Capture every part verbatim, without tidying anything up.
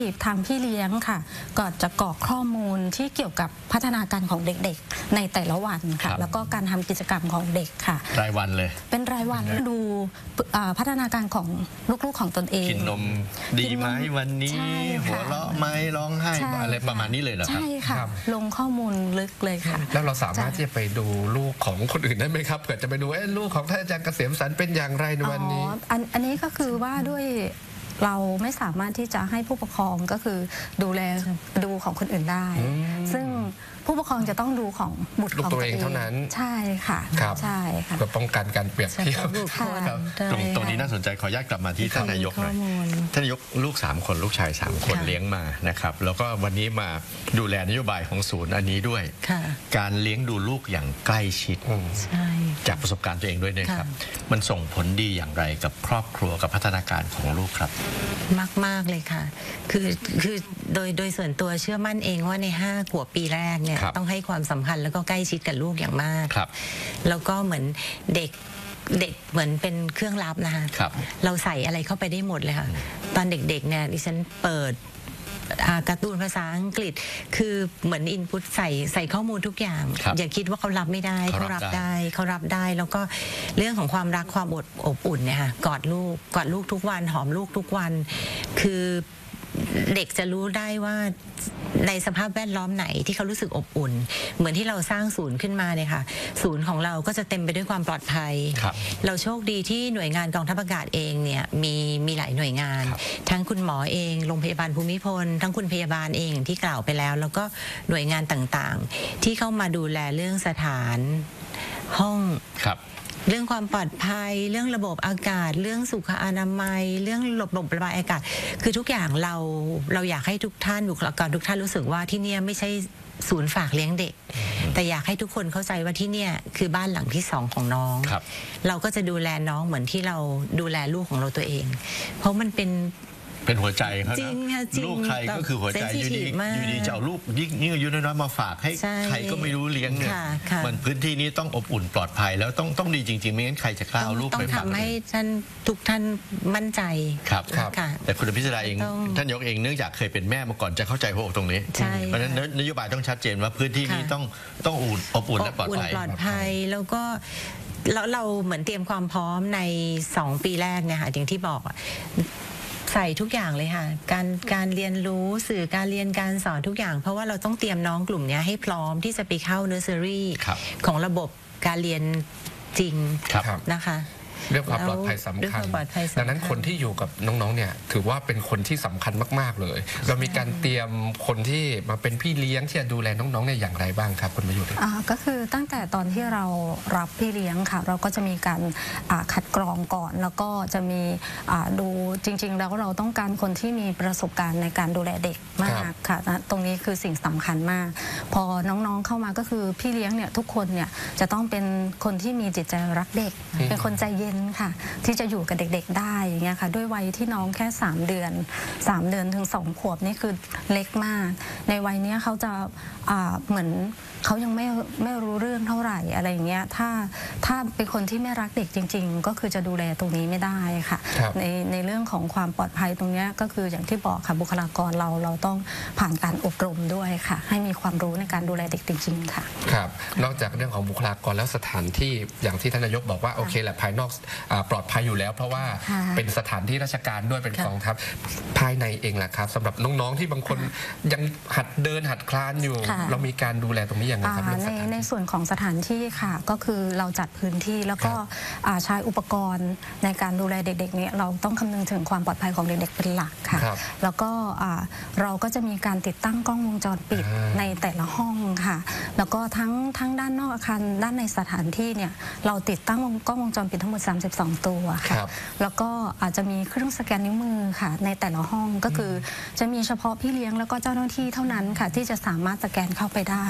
ทางพี่เลี้ยงค่ะก็จะกรอกข้อมูลที่เกี่ยวกับพัฒนาการของเด็กๆในแต่ละวันค่ะแล้วก็การทำกิจกรรมของเด็กค่ะรายวันเลยเป็นรายวันดูพัฒนาการของลูกๆของตนเองกินนมดีไหมวันนี้หัวเราะไหมร้องไห้อะไรประมาณนี้เลยเหรอครับใช่ค่ะลงข้อมูลลึกเลยค่ะแล้วเราสามารถที่จะไปดูลูกของคนอื่นได้ไหมครับเผื่อจะไปดูเอ๊ะลูกของท่านอาจารย์เกษมสรรเป็นอย่างไรในวันนี้อันอันนี้ก็คือว่าด้วยเราไม่สามารถที่จะให้ผู้ปกครองก็คือดูแลดูของคนอื่นได้ซึ่งผู้ปกครองจะต้องดูของบุตรของตัวเองเท่านั้นใช่ค่ะใช่ค่ะเพื่อป้องกันการเปรียบเทียบตรงตรงนี้น่าสนใจขออนุญาตกลับมาที่ท่านนายกหน่อยท่านนายกลูกสามคนลูกชายสามคนเลี้ยงมานะครับแล้วก็วันนี้มาดูแลนโยบายของศูนย์อันนี้ด้วยการเลี้ยงดูลูกอย่างใกล้ชิดจากประสบการณ์ตัวเองด้วยนะครับมันส่งผลดีอย่างไรกับครอบครัวกับพัฒนาการของลูกครับมากมากเลยค่ะคือคือโดยโดยส่วนตัวเชื่อมั่นเองว่าในห้าขวบปีแรกเนี่ยต้องให้ความสำคัญแล้วก็ใกล้ชิดกับลูกอย่างมากแล้วก็เหมือนเด็กเด็กเหมือนเป็นเครื่องลับนะคะเราใส่อะไรเข้าไปได้หมดเลยค่ะตอนเด็กๆเนี่ยดิฉันเปิดการ์ตูนภาษาอังกฤษคือเหมือนอินพุตใส่ใส่ข้อมูลทุกอย่างอย่าคิดว่าเขารับไม่ได้เขารับได้เขารับได้แล้วก็เรื่องของความรักความอดอบอุ่นเนี่ยค่ะกอดลูกกอดลูกทุกวันหอมลูกทุกวันคือเด็กจะรู้ได้ว่าในสภาพแวดล้อมไหนที่เขารู้สึกอบอุ่นเหมือนที่เราสร้างศูนย์ขึ้นมาเนี่ยค่ะศูนย์ของเราก็จะเต็มไปด้วยความปลอดภัยเราโชคดีที่หน่วยงานกองทัพอากาศเองเนี่ยมีมีหลายหน่วยงานทั้งคุณหมอเองโรงพยาบาลภูมิพลทั้งคุณพยาบาลเองที่กล่าวไปแล้วแล้วก็หน่วยงานต่างๆที่เข้ามาดูแลเรื่องสถานห้องเรื่องความปลอดภัยเรื่องระบบอากาศเรื่องสุขอนามัยเรื่องระบบระบายอากาศคือทุกอย่างเราเราอยากให้ทุกท่านบุคลากรทุกท่านรู้สึกว่าที่นี่ไม่ใช่ศูนย์ฝากเลี้ยงเด็กแต่อยากให้ทุกคนเข้าใจว่าที่นี่คือบ้านหลังที่สองของน้องเราก็จะดูแลน้องเหมือนที่เราดูแลลูกของเราตัวเองเพราะมันเป็นเป็นหัวใจเขานะลูกใครก็คือหัวใจอยู่ดีอยู่ดีจะเอาลูกยิ่งอายุน้อยๆมาฝากให้ใครก็ไม่รู้เลี้ยงเนี่ยมันพื้นที่นี้ต้องอบอุ่นปลอดภัยแล้วต้องต้องดีจริงๆไม่งั้นใครจะกล้าเอาลูกไปฝากต้องทำให้ท่านทุกท่านมั่นใจครับแต่คุณพิจารณาเองท่านยกเองเนื่องจากเคยเป็นแม่มาก่อนจะเข้าใจหัวอกตรงนี้เพราะฉะนั้นนโยบายต้องชัดเจนว่าพื้นที่นี้ต้องต้องอุ่นอบอุ่นและปลอดภัยปลอดภัยแล้วก็แล้วเราเหมือนเตรียมความพร้อมในสองปีแรกเนี่ยค่ะอย่างที่บอกใส่ทุกอย่างเลยค่ะการการเรียนรู้สื่อการเรียนการสอนทุกอย่างเพราะว่าเราต้องเตรียมน้องกลุ่มนี้ให้พร้อมที่จะไปเข้าเนอร์เซอรี่ของระบบการเรียนจริงนะคะเรื่องความปลอดภัยสำคัญดังนั้นคนที่อยู่กับน้องๆเนี่ยถือว่าเป็นคนที่สำคัญมากๆเลยเรามีการเตรียมคนที่มาเป็นพี่เลี้ยงที่จะดูแลน้องๆเนี่ยอย่างไรบ้างครับคุณประยุทธ์ก็คือตั้งแต่ตอนที่เรารับพี่เลี้ยงค่ะเราก็จะมีการคัดกรองก่อนแล้วก็จะมีดูจริงๆแล้วเราต้องการคนที่มีประสบการณ์ในการดูแลเด็กมากค่ะตรงนี้คือสิ่งสำคัญมากพอน้องๆเข้ามาก็คือพี่เลี้ยงเนี่ยทุกคนเนี่ยจะต้องเป็นคนที่มีจิตใจรักเด็กเป็นคนใจเย็นค่ะที่จะอยู่กับเด็กๆได้อย่างเงี้ยค่ะด้วยวัยที่น้องแค่สามเดือนสามเดือนถึงสองขวบนี่คือเล็กมากในวัยนี้เขาจะเหมือนเขายังไม่ไม่รู้เรื่องเท่าไหร่อะไรอย่างเงี้ยถ้าถ้าเป็นคนที่ไม่รักเด็กจริงๆก็คือจะดูแลตรงนี้ไม่ได้ค่ะในในเรื่องของความปลอดภัยตรงนี้ก็คืออย่างที่บอกค่ะบุคลากรเราเราต้องผ่านการอบรมด้วยค่ะให้มีความรู้ในการดูแลเด็กจริงๆค่ะครับนอกจากเรื่องของบุคลากรแล้วสถานที่อย่างที่ท่านนายกบอกว่าโอเคแหละภายนอกปลอดภัยอยู่แล้วเพราะว่าเป็นสถานที่ราชการด้วยเป็นกองทัพภายในเองแหละครับสำหรับน้องๆที่บางคนยังหัดเดินหัดคลานอยู่เรามีการดูแลตรงนี้อย่างไรครับในในส่วนของสถานที่ค่ะก็คือเราจัดพื้นที่แล้วก็ใช้อุปกรณ์ในการดูแลเด็กๆนี้เราต้องคำนึงถึงความปลอดภัยของเด็กๆเป็นหลักค่ะแล้วก็เราก็จะมีการติดตั้งกล้องวงจรปิดในแต่ละห้องค่ะแล้วก็ทั้งทั้งด้านนอกอาคารด้านในสถานที่เนี่ยเราติดตั้งกล้องวงจรปิดทั้งหมดสามสิบสองตัวค่ะแล้วก็อาจจะมีเครื่องสแกนนิ้วมือค่ะในแต่ละห้องก็คือจะมีเฉพาะพี่เลี้ยงแล้วก็เจ้าหน้าที่เท่านั้นค่ะที่จะสามารถสแกนเข้าไปได้ถ้า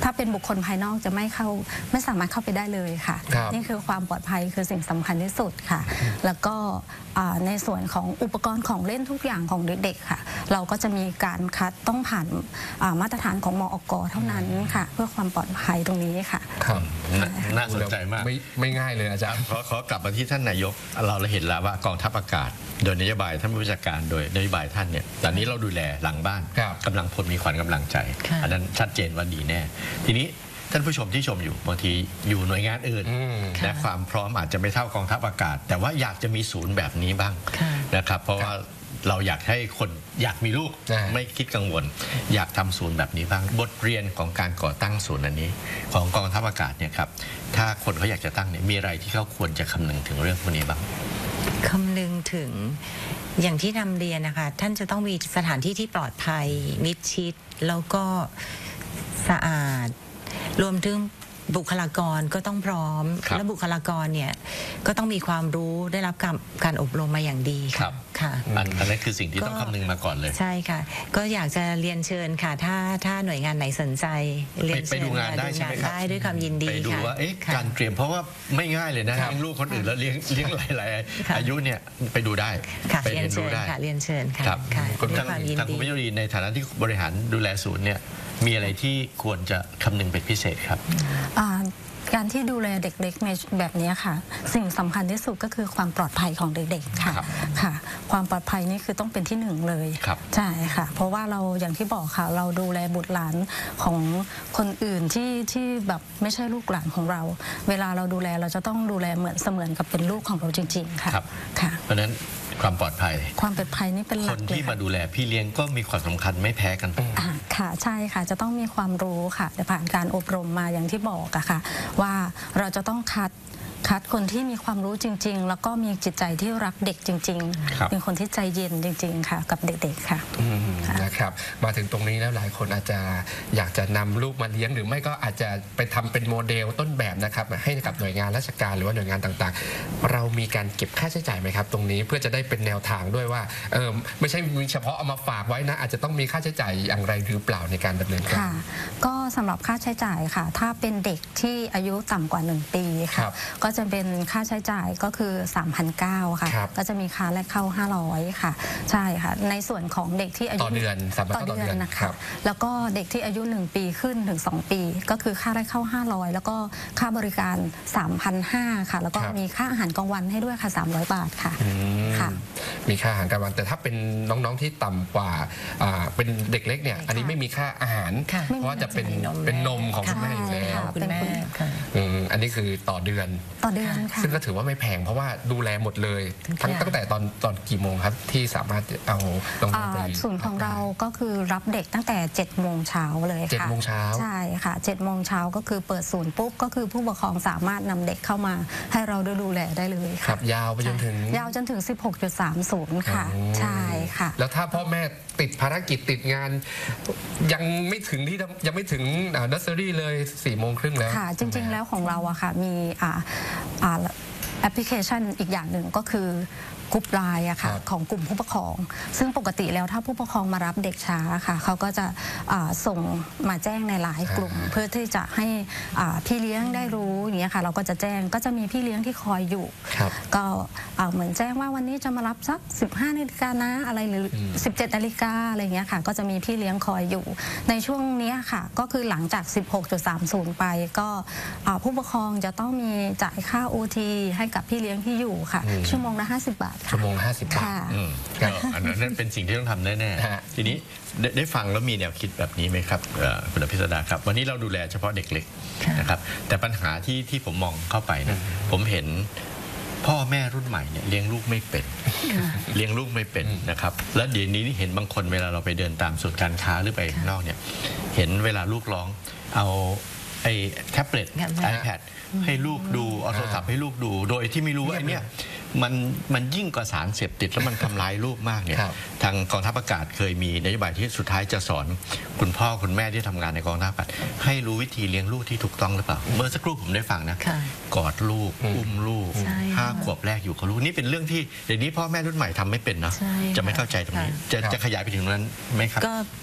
ถ้าเป็นบุคคลภายนอกจะไม่เข้าไม่สามารถเข้าไปได้เลยค่ะ นี่คือความปลอดภัยคือสิ่งสำคัญที่สุดค่ะแล้วก็ในส่วนของอุปกรณ์ของเล่นทุกอย่างของเด็กๆค่ะเราก็จะมีการคัดต้องผ่านมาตรฐานของมอก.เท่านั้นค่ะเพื่อความปลอดภัยตรงนี้ค่ะครับน่าสนใจมากไม่ไม่ง่ายเลยอาจารย์ขอขอกลับมาที่ท่านนายกเราเห็นแล้วว่ากองทัพอากาศโดยนโยบายท่านผู้บัญชาการโดยนโยบายท่านเนี่ยตอนนี้เราดูแลหลังบ้านกำลังพลมีขวัญกำลังใจอันนั้นชัดเจนว่าดีแน่ทีนี้ท่านผู้ชมที่ชมอยู่บางทีอยู่หน่วยงานอื่นและความพร้อมอาจจะไม่เท่ากองทัพอากาศแต่ว่าอยากจะมีศูนย์แบบนี้บ้างนะครับเพราะว่าเราอยากให้คนอยากมีลูกไม่คิดกังวลอยากทำศูนย์แบบนี้บ้างบทเรียนของการก่อตั้งศูนย์อันนี้ของกองทัพอากาศเนี่ยครับถ้าคนเขาอยากจะตั้งเนี่ยมีอะไรที่เขาควรจะคำนึงถึงเรื่องพวกนี้บ้างคำนึงถึงอย่างที่นำเรียนนะคะท่านจะต้องมีสถานที่ที่ปลอดภัยมิดชิดแล้วก็สะอาดรวมถึงบุคลากรก็ต้องพร้อมและบุคลากรเนี่ยก็ต้องมีความรู้ได้รับการการอบรมมาอย่างดีค่ะค่ะอันนั้นคือสิ่งที่ต้องคำนึงมาก่อนเลยใช่ค่ะก็อยากจะเรียนเชิญค่ะถ้าถ้าหน่วยงานไหนสนใจเรียนเชิญไปดูงานได้ใช่ไหมครับได้ด้วยความยินดีไปดูว่าการเตรียมเพราะว่าไม่ง่ายเลยนะเลี้ยงลูกคนอื่นแล้วเลี้ยงเลี้ยงหลายๆอายุเนี่ยไปดูได้ไปเรียนดูได้เรียนเชิญค่ะทางทางคุณวิทยุในฐานะที่บริหารดูแลศูนย์เนี่ยมีอะไรที่ควรจะคำนึงเป็นพิเศษครับการที่ดูแลเด็กเล็กในแบบนี้ค่ะสิ่งสำคัญที่สุดก็คือความปลอดภัยของเด็กๆค่ะค่ะความปลอดภัยนี่คือต้องเป็นที่หนึ่งเลยใช่ค่ะเพราะว่าเราอย่างที่บอกค่ะเราดูแลบุตรหลานของคนอื่นที่ที่แบบไม่ใช่ลูกหลานของเราเวลาเราดูแลเราจะต้องดูแลเหมือนเสมือนกับเป็นลูกของเราจริงๆค่ะค่ะเพราะนั้นความปลอดภัยความปลอดภัยนี่เป็นหลักคนที่มาดูแลพี่เลี้ยงก็มีความสำคัญไม่แพ้กันค่ะใช่ค่ะจะต้องมีความรู้ค่ะผ่านการอบรมมาอย่างที่บอกอะค่ะว่าเราจะต้องคัดคัดคนที่มีความรู้จริงๆแล้วก็มีจิตใจที่รักเด็กจริงๆเป็นคนที่ใจเย็นจริงๆค่ะกับเด็กๆค่ะนะครับมาถึงตรงนี้แล้วหลายคนอาจจะอยากจะนำลูกมาเลี้ยงหรือไม่ก็อาจจะไปทำเป็นโมเดลต้นแบบนะครับให้กับหน่วยงานราชการหรือว่าหน่วยงานต่างๆเรามีการเก็บค่าใช้จ่ายไหมครับตรงนี้เพื่อจะได้เป็นแนวทางด้วยว่าเออไม่ใช่มีเฉพาะเอามาฝากไว้นะอาจจะต้องมีค่าใช้จ่ายอย่างไรหรือเปล่าในการดำเนินการค่ะก็สำหรับค่าใช้จ่ายค่ะถ้าเป็นเด็กที่อายุต่ำกว่าหนึ่งปีค่ะก็จะเป็นค่าใช้จ่ายก็คือ สามพันเก้าร้อย ค่ะก็จะมีค่าแรกเข้าห้าร้อยค่ะใช่ค่ะในส่วนของเด็กที่อายุต่อเดือนต่อเดือนนะคะแล้วก็เด็กที่อายุหนึ่งปีขึ้นถึงสองปีก็คือค่าแรกเข้าห้าร้อยแล้วก็ค่าบริการ สามพันห้าร้อย ค่ะแล้วก็มีค่าอาหารกลางวันให้ด้วยค่ะสามร้อยบาทค่ะค่ะมีค่าอาหารกลางวันแต่ถ้าเป็นน้องๆที่ต่ำกว่าเป็นเด็กเล็กเนี่ยอันนี้ไม่มีค่าอาหารเพราะว่าจะเป็นเป็นนมของคุณแม่อยู่แล้วคุณแม่อันนี้คือต่อเดือนต่อเดือนค่ะซึ่งก็ถือว่าไม่แพงเพราะว่าดูแลหมดเลยทั้งตั้งแต่ตอนตอนกี่โมงครับที่สามารถเอาน้องๆไปศูนย์ของเราก็คือรับเด็กตั้งแต่เจ็ดโมงเช้าเลยค่ะเจ็ดโมงเช้าใช่ค่ะเจ็ดโมงเช้าก็คือเปิดศูนย์ปุ๊บก็คือผู้ปกครองสามารถนำเด็กเข้ามาให้เราดูแลได้เลยครับยาวไปจนถึงยาวจนถึง สิบหกจุดสามศูนย์ ค่ะใช่ค่ะแล้วถ้าพ่อแม่ติดภารกิจติดงานยังไม่ถึงที่ยังไม่ถึงนัสเซอรี่เลยสี่โมงครึ่งแล้วค่ะจริงๆแล้วของเราอะค่ะมีอ่าอ่าแอปพลิเคชันอีกอย่างหนึ่งก็คือกลุ่มไลน์อะค่ะของกลุ่มผู้ปกครองซึ่งปกติแล้วถ้าผู้ปกครองมารับเด็กช้าค่ะเขาก็จะส่งมาแจ้งในไลน์กลุ่มเพื่อที่จะให้พี่เลี้ยงได้รู้อย่างเงี้ยค่ะเราก็จะแจ้งก็จะมีพี่เลี้ยงที่คอยอยู่ก็เหมือนแจ้งว่าวันนี้จะมารับสักสิบห้านาฬิกานะอะไรหรือสิบเจ็ดนาฬิกาอะไรเงี้ยค่ะก็จะมีพี่เลี้ยงคอยอยู่ในช่วงนี้ค่ะก็คือหลังจาก สิบหกจุดสามศูนย์ ไปก็ผู้ปกครองจะต้องมีจ่ายค่า โอ ที ให้กับพี่เลี้ยงที่อยู่ค่ะชั่วโมงละห้าสิบบาทชั่วโมงห้าสิบบาทอันนั้นเป็นสิ่งที่ต้องทำแน่ๆทีนี้ได้ฟังแล้วมีแนวคิดแบบนี้ไหมครับคุณอภิสดาครับวันนี้เราดูแลเฉพาะเด็กเล็กนะครับแต่ปัญหาที่ที่ผมมองเข้าไปนะผมเห็นพ่อแม่รุ่นใหม่เนี่ยเลี้ยงลูกไม่เป็นเลี้ยงลูกไม่เป็นนะครับแล้วเดี๋ยวนี้เห็นบางคนเวลาเราไปเดินตามศูนย์การค้าหรือไปข้างนอกเนี่ยเห็นเวลาลูกร้องเอาไอ้แท็บเล็ต iPad ให้ลูกดูเอาโทรศัพท์ให้ลูกดูโดยที่ไม่รู้ว่าไอ้นี่มันมันยิ่งกว่าสารเสพติดแล้วมันทำร้ายลูกมากเนี่ยทางกองทัพอากาศเคยมีนโยบายที่สุดท้ายจะสอนคุณพ่อคุณแม่ที่ทำงานในกองทัพอากาศให้รู้วิธีเลี้ยงลูกที่ถูกต้องหรือเปล่าเมื่อสักครู่ผมได้ฟังนะกอดลูกอุ้มลูกห้าขวบแรกอยู่กับลูกนี่เป็นเรื่องที่เดี๋ยวนี้พ่อแม่รุ่นใหม่ทำไม่เป็นนะจะไม่เข้าใจตรงนี้จะจะขยายไปถึงนั้นไหมครับก็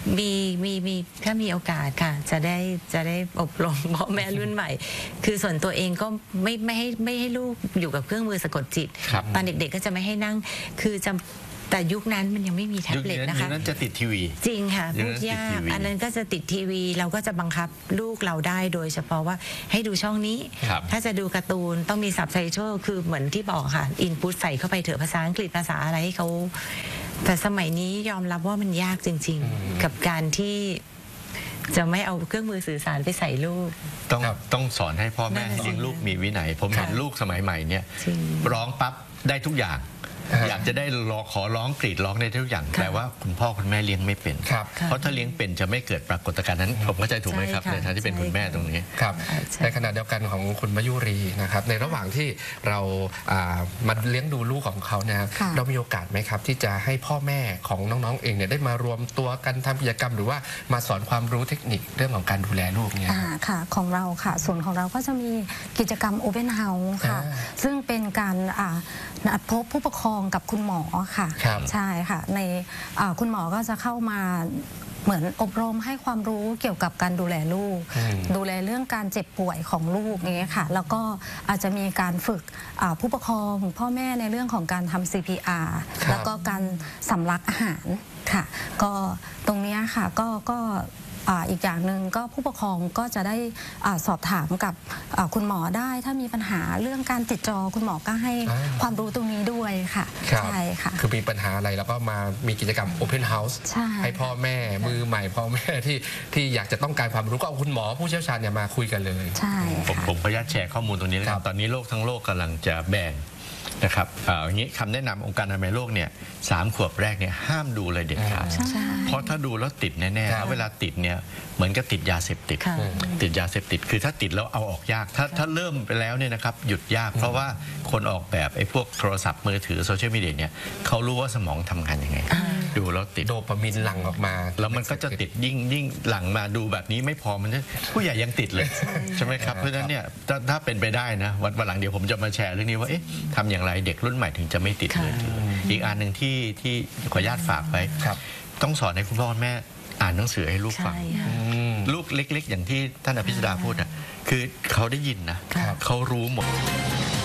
มีมีมีถ้ามีโอกาสค่ะจะได้จะได้อบรมพ่อแม่รุ่นใหม่ คือส่วนตัวเองก็ไม่ไม่ให้ไม่ให้ลูกอยู่กับเครื่องมือสะกดจิตตอนเด็กๆก็จะไม่ให้นั่งคือจะแต่ยุคนั้นมันยังไม่มีแท็บเล็ตนะคะยุคนั้นจะติดทีวีจริงค่ะพูดยากอันนั้นก็จะติดทีวีเราก็จะบังคับลูกเราได้โดยเฉพาะว่าให้ดูช่องนี้ถ้าจะดูการ์ตูนต้องมีซับไตเติลคือเหมือนที่บอกค่ะอินพุตใส่เข้าไปเถอะภาษาอังกฤษภาษาอะไรให้เขาแต่สมัยนี้ยอมรับว่ามันยากจริงๆกับการที่จะไม่เอาเครื่องมือสื่อสารไปใส่ลูกต้องต้องสอนให้พ่อแม่เลี้ยงลูกมีวินัยผมเห็นลูกสมัยใหม่เนี่ยร้องปั๊บได้ทุกอย่างอยากจะได้รอขอร้องกรีดร้องในทุกอย่างแต่ว่าคุณพ่อคุณแม่เลี้ยงไม่เป็นเพราะถ้าเลี้ยงเป็นจะไม่เกิดปรากฏการณ์นั้นผมเข้าใจถูกไหมครับในฐานะที่เป็นคุณแม่ตรงนี้ครับในขณะเดียวกันของคุณมยุรีนะครับในระหว่างที่เรามาเลี้ยงดูลูกของเขาเนี่ยเรามีโอกาสไหมครับที่จะให้พ่อแม่ของน้องๆเองเนี่ยได้มารวมตัวกันทำกิจกรรมหรือว่ามาสอนความรู้เทคนิคเรื่องของการดูแลลูกเนี่ยค่ะของเราค่ะส่วนของเราก็จะมีกิจกรรม Open House ค่ะซึ่งเป็นการนัดพบผู้ปกครองกับคุณหมอค่ะใช่ค่ะในคุณหมอก็จะเข้ามาเหมือนอบรมให้ความรู้เกี่ยวกับการดูแลลูกดูแลเรื่องการเจ็บป่วยของลูกอย่างเงี้ยค่ะแล้วก็อาจจะมีการฝึกผู้ปกครองพ่อแม่ในเรื่องของการทำ ซี พี อาร์ แล้วก็การสำลักอาหารค่ะก็ตรงนี้ค่ะก็ก็อีกอย่างหนึ่งก็ผู้ปกครองก็จะได้สอบถามกับคุณหมอได้ถ้ามีปัญหาเรื่องการติดจอคุณหมอก็ให้ความรู้ตรงนี้ด้วยค่ะใช่ค่ะคือมีปัญหาอะไรแล้วก็มามีกิจกรรม Open House ให้พ่อแม่มือใหม่พ่อแม่ที่ที่อยากจะต้องการความรู้ก็เอาคุณหมอผู้เชี่ยวชาญเนี่ยมาคุยกันเลยใช่ผมผมขออนุญาตแชร์ข้อมูลตรงนี้นะครับตอนนี้โลกทั้งโลกกำลังจะแบนนะครับอย่างนี้คำแนะนำองค์การอนามัยโลกเนี่ยสามขวบแรกเนี่ยห้ามดูเลยเด็ดขาดเพราะถ้าดูแล้วติดแน่ๆแล้วเวลาติดเนี่ยเหมือนกับติดยาเสพติดติดยาเสพติดคือถ้าติดแล้วเอาออกยากถ้าถ้าเริ่มไปแล้วเนี่ยนะครับหยุดยากเพราะว่าคนออกแบบไอ้พวกโทรศัพท์มือถือโซเชียลมีเดียเนี่ยเขารู้ว่าสมองทำงานยังไงดูแล้วติดโดปามินหลั่งออกมาแล้วมันก็จะติดยิ่งยิ่งหลั่งมาดูแบบนี้ไม่พอมันจะผู้ใหญ่ยังติดเลยใช่ไหมครับเพราะฉะนั้นเนี่ยถ้าเป็นไปได้นะวันหลังเดี๋ยวผมจะมาแชร์เรื่องนี้ว่าเอ๊ะทำอย่างไรเด็กรุ่นใหม่ถึงจะไม่ติดเลยอีกอันหนึ่งที่ที่ขออนุญาตฝากไว้ต้องสอนให้คุณพ่อคุณแม่อ่านหนังสือให้ลูกฟังลูกเล็กๆอย่างที่ท่านอภิสดาพูดอ่ะคือเขาได้ยินนะเขารู้หมด